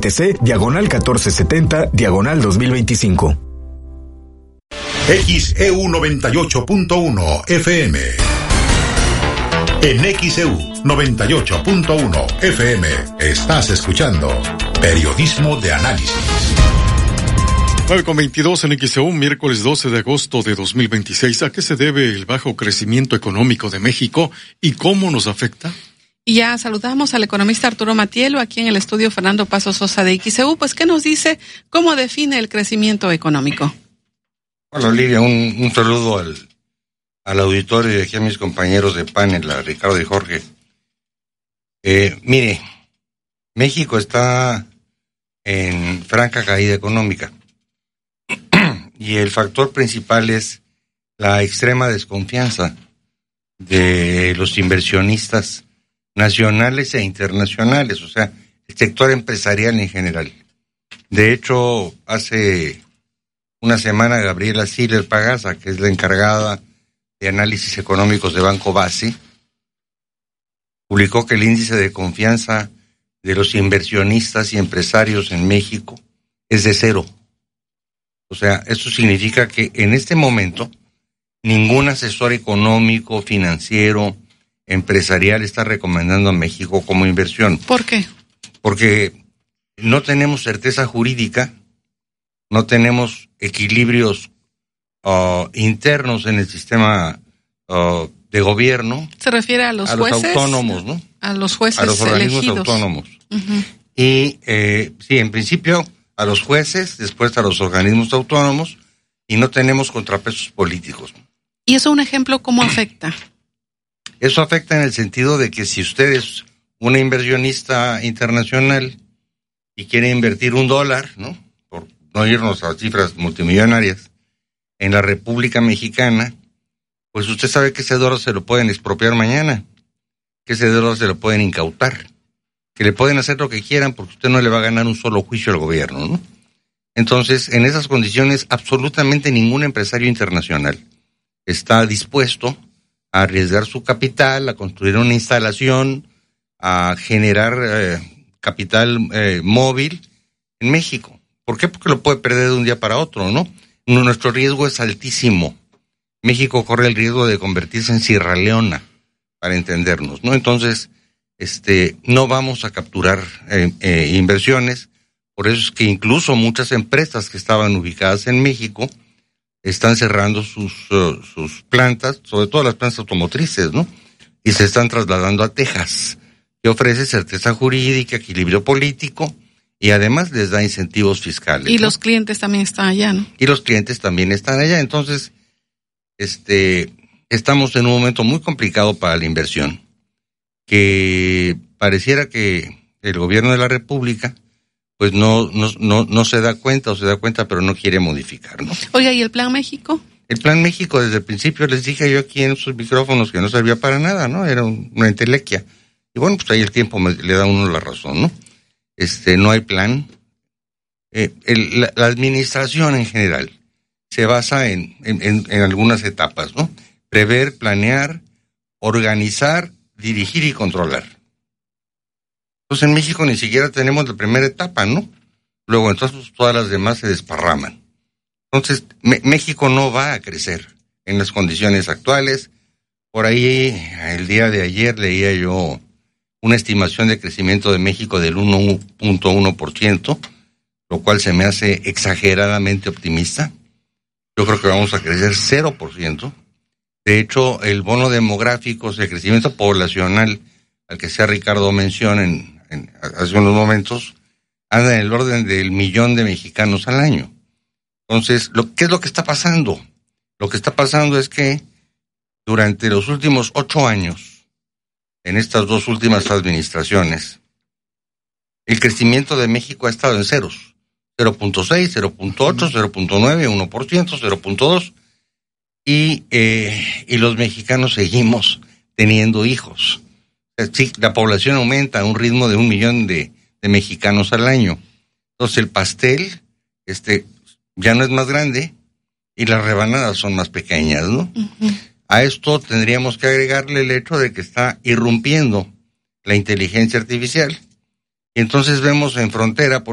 CTC, diagonal 1470, diagonal 2025. XEU 98.1 FM. En XEU 98.1 FM estás escuchando Periodismo de Análisis. 9:22 en XEU, miércoles 12 de agosto de 2026. ¿A qué se debe el bajo crecimiento económico de México y cómo nos afecta? Y ya saludamos al economista Arturo Matielo, aquí en el estudio Fernando Paso Sosa de XEU. Pues, ¿qué nos dice? ¿Cómo define el crecimiento económico? Bueno, Lidia, un saludo al auditorio y aquí a mis compañeros de panel, a Ricardo y Jorge. Mire, México está en franca caída económica y el factor principal es la extrema desconfianza de los inversionistas nacionales e internacionales, o sea, el sector empresarial en general. De hecho, hace una semana Gabriela Siller Pagasa, que es la encargada de análisis económicos de Banco Base, publicó que el índice de confianza de los inversionistas y empresarios en México es de 0. O sea, eso significa que en este momento ningún asesor económico, financiero, empresarial está recomendando a México como inversión. ¿Por qué? Porque no tenemos certeza jurídica, no tenemos equilibrios internos en el sistema de gobierno. Se refiere a los jueces, los autónomos, ¿no? A los jueces elegidos. A los organismos elegidos. Autónomos. Uh-huh. Y sí, en principio a los jueces, después a los organismos autónomos, y no tenemos contrapesos políticos. ¿Y eso un ejemplo cómo afecta? Eso afecta en el sentido de que si usted es una inversionista internacional y quiere invertir $1, ¿no? Por no irnos a cifras multimillonarias, en la República Mexicana, pues usted sabe que ese dólar se lo pueden expropiar mañana, que ese dólar se lo pueden incautar, que le pueden hacer lo que quieran porque usted no le va a ganar un solo juicio al gobierno, ¿no? Entonces, en esas condiciones, absolutamente ningún empresario internacional está dispuesto a arriesgar su capital, a construir una instalación, a generar capital móvil en México. ¿Por qué? Porque lo puede perder de un día para otro, ¿no? Nuestro riesgo es altísimo. México corre el riesgo de convertirse en Sierra Leona, para entendernos, ¿no? Entonces, no vamos a capturar inversiones. Por eso es que incluso muchas empresas que estaban ubicadas en México están cerrando sus plantas, sobre todo las plantas automotrices, ¿no? Y se están trasladando a Texas, que ofrece certeza jurídica, equilibrio político y además les da incentivos fiscales. Y ¿no? los clientes también están allá, ¿no? Y los clientes también están allá. Entonces, estamos en un momento muy complicado para la inversión, que pareciera que el gobierno de la República pues no se da cuenta, o se da cuenta pero no quiere modificar, ¿no? Oiga, ¿y el Plan México? El Plan México, desde el principio les dije yo aquí en esos micrófonos que no servía para nada, ¿no? Era una entelequia. Y bueno, pues ahí el tiempo le da a uno la razón, ¿no? No hay plan. La administración en general se basa en algunas etapas, ¿no? Prever, planear, organizar, dirigir y controlar. Entonces en México ni siquiera tenemos la primera etapa, ¿no? Luego entonces todas las demás se desparraman. Entonces México no va a crecer en las condiciones actuales. Por ahí el día de ayer leía yo una estimación de crecimiento de México del 1.1%, lo cual se me hace exageradamente optimista. Yo creo que vamos a crecer 0%. De hecho, el bono demográfico, o sea, el crecimiento poblacional al que sea Ricardo mencionó hace unos momentos, anda en el orden del 1 millón de mexicanos al año. Entonces, ¿qué es lo que está pasando? Lo que está pasando es que durante los últimos 8 años, en estas 2 últimas administraciones, el crecimiento de México ha estado en ceros. 0.6, 0.8, 0.9, 1%, 0.2. Y los mexicanos seguimos teniendo hijos. Sí, la población aumenta a un ritmo de 1 millón de mexicanos al año. Entonces el pastel ya no es más grande y las rebanadas son más pequeñas, ¿no? Uh-huh. A esto tendríamos que agregarle el hecho de que está irrumpiendo la inteligencia artificial. Y entonces vemos en frontera,